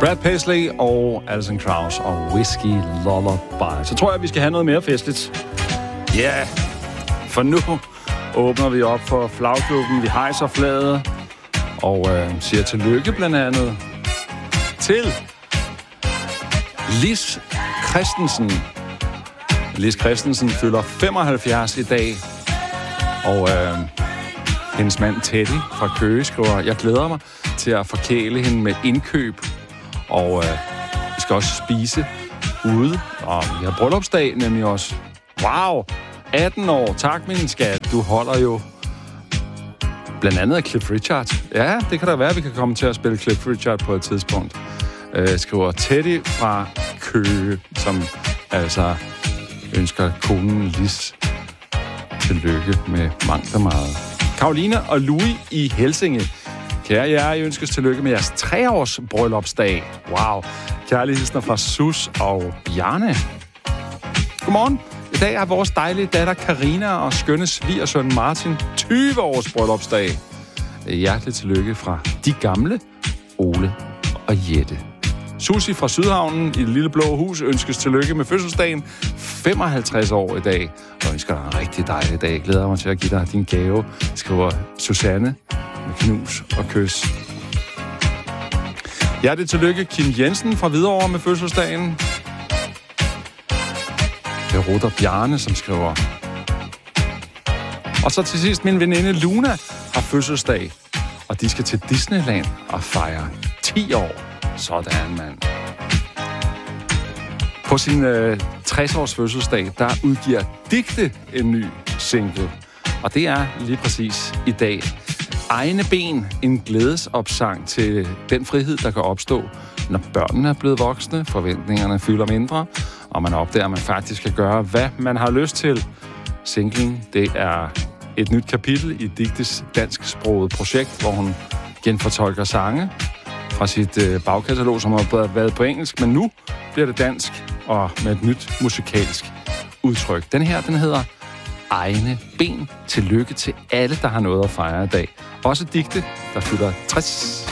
Brad Paisley og Alison Krauss og Whiskey Lullaby. Så tror jeg, vi skal have noget mere festligt. Ja, yeah. For nu åbner vi op for flagklubben. Vi hejser flaget og siger tillykke blandt andet til Lis Christensen. Lis Christensen fylder 75 i dag, og hendes mand Teddy fra Køge skriver, jeg glæder mig til at forkæle hende med indkøb, og vi skal også spise ude, og vi har bryllupsdag nemlig også. Wow, 18 år, tak min skat, du holder jo blandt andet af Cliff Richard. Ja, det kan da være, at vi kan komme til at spille Cliff Richard på et tidspunkt. Skriver Teddy fra Køge, som altså ønsker konen Lis tillykke med mangt og meget. Karoline og Louis i Helsinge. Kære jer, I ønskes tillykke med jeres 3-års bryllupsdag. Wow. Kærlige hilsner fra Sus og Bjarne. Godmorgen. I dag er vores dejlige datter Karina og skønne svigersøn Martin 20-års bryllupsdag. Hjerteligt tillykke fra de gamle, Ole og Jette. Susi fra Sydhavnen i det lille blå hus ønskes tillykke med fødselsdagen. 55 år i dag. Og ønsker dig en rigtig dejlig dag. Glæder mig til at give dig din gave, skriver Susanne med knus og kys. Hjerteligt tillykke Kim Jensen fra Hvidovre med fødselsdagen. Det er Rutter Bjarne, som skriver. Og så til sidst min veninde Luna har fødselsdag. Og de skal til Disneyland og fejre 10 år. Sådan, mand. På sin 60-års fødselsdag, der udgiver Digte en ny single. Og det er lige præcis i dag. Egne ben, en glædesopsang til den frihed, der kan opstå, når børnene er blevet voksne, forventningerne fylder mindre, og man opdager, at man faktisk kan gøre, hvad man har lyst til. Singlen, det er et nyt kapitel i Digtes dansksprogede projekt, hvor hun genfortolker sange fra sit bagkatalog, som har været på engelsk, men nu bliver det dansk og med et nyt musikalsk udtryk. Den her, den hedder Egne ben. Tillykke til alle, der har noget at fejre i dag. Også Digte, der fylder 60.